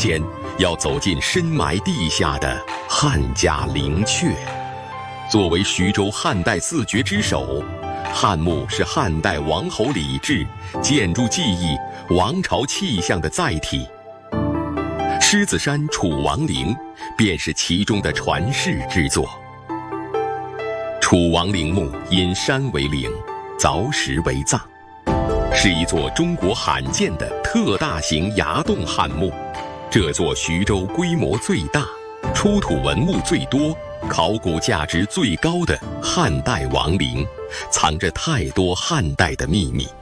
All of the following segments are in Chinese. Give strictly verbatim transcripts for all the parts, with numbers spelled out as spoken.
先要走进深埋地下的汉家陵阙。作为徐州汉代四绝之首，汉墓是汉代王侯礼制、建筑技艺、王朝气象的载体。狮子山楚王陵便是其中的传世之作。楚王陵墓因山为陵，凿石为葬，是一座中国罕见的特大型崖洞汉墓。这座徐州规模最大、出土文物最多、考古价值最高的汉代王陵，藏着太多汉代的秘密。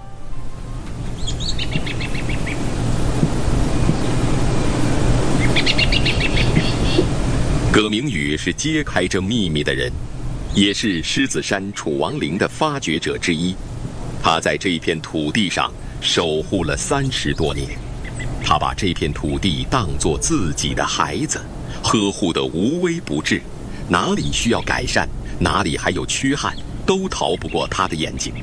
葛明宇是揭开这秘密的人，也是狮子山楚王陵的发掘者之一。他在这片土地上守护了三十多年，他把这片土地当作自己的孩子，呵护得无微不至，哪里需要改善，哪里还有缺憾，都逃不过他的眼睛。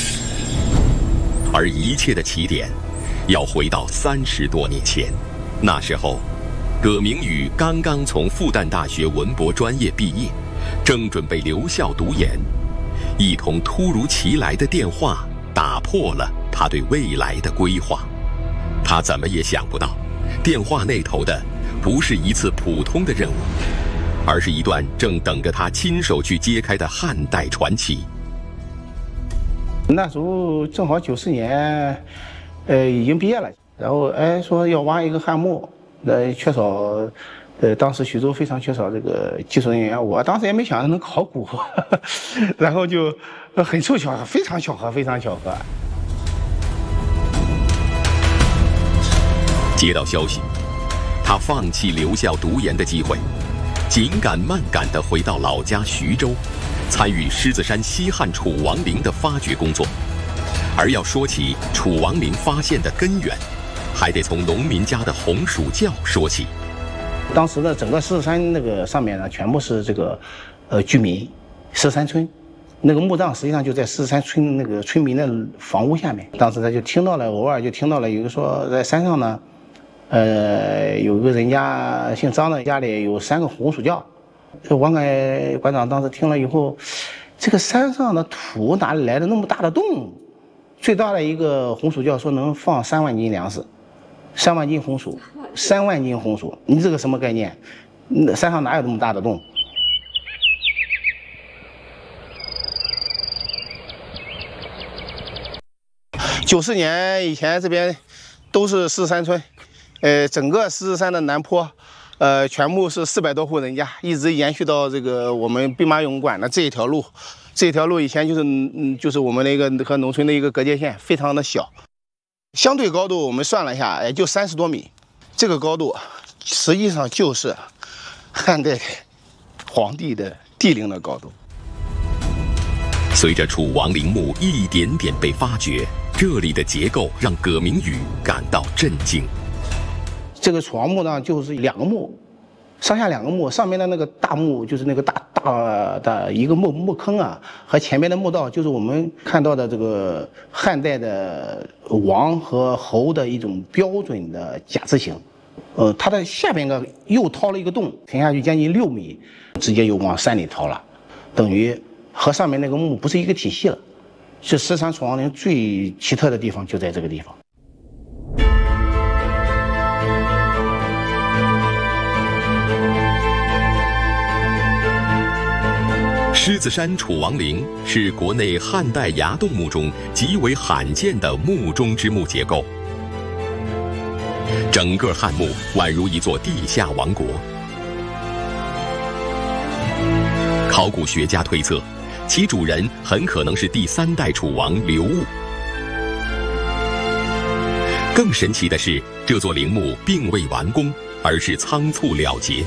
而一切的起点，要回到三十多年前，那时候，葛明宇刚刚从复旦大学文博专业毕业，正准备留校读研，一通突如其来的电话打破了他对未来的规划。他怎么也想不到，电话那头的不是一次普通的任务，而是一段正等着他亲手去揭开的汉代传奇。 那时候正好九四年，呃，已经毕业了，然后哎说要挖一个汉墓，呃，缺少，呃，当时徐州非常缺少这个技术人员，我当时也没想着能考古，呵呵，然后就很凑巧，非常巧合，非常巧合。 接到消息，他放弃留校读研的机会，紧赶慢赶地回到老家徐州，参与狮子山西汉楚王陵的发掘工作。而要说起楚王陵发现的根源，还得从农民家的红薯窖说起。 当时的整个狮子山那个上面呢，全部是这个，呃，居民，狮子山村，那个墓葬实际上就在狮子山村那个村民的房屋下面。当时他就听到了，偶尔就听到了有一个说，在山上呢，呃，有一个人家姓张的家里有三个红薯窖。王凯馆长当时听了以后，这个山上的土哪里来的那么大的洞？最大的一个红薯窖说能放三万斤粮食，三万斤红薯，三万斤红薯，你这个什么概念？山上哪有那么大的洞？九四年以前这边都是狮子山村，呃，整个狮子山的南坡，呃，全部是四百多户人家，一直延续到这个我们兵马俑馆的这一条路。这条路以前就是嗯，就是我们那个和农村的一个隔界线，非常的小。相对高度我们算了一下，也就三十多米。这个高度实际上就是汉代皇帝的帝陵的高度。 随着楚王陵墓一点点被发掘，这里的结构让葛明宇感到震惊。 这个楚王墓呢，就是两个墓，上下两个墓，上面的那个大墓就是那个大大的一个墓墓坑啊，和前面的墓道就是我们看到的这个汉代的王和侯的一种标准的甲字形。呃，它的下边个又掏了一个洞，填下去将近六米，直接又往山里掏了，等于和上面那个墓不是一个体系了。是狮子山楚王陵最奇特的地方就在这个地方。 狮子山楚王陵是国内汉代崖洞墓中极为罕见的墓中之墓结构。整个汉墓宛如一座地下王国。考古学家推测，其主人很可能是第三代楚王刘戊。更神奇的是，这座陵墓并未完工，而是仓促了结。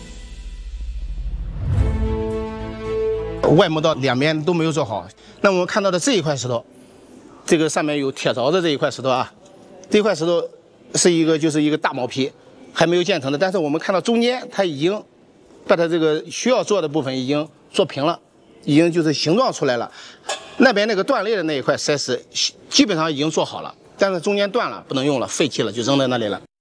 外墓道两边都没有做好。那我们看到的这一块石头，这个上面有铁凿的这一块石头啊，这块石头是一个就是一个大毛坯，还没有建成的。但是我们看到中间它已经把它这个需要做的部分已经做平了，已经就是形状出来了。那边那个断裂的那一块石屎基本上已经做好了，但是中间断了不能用了，废弃了就扔在那里了。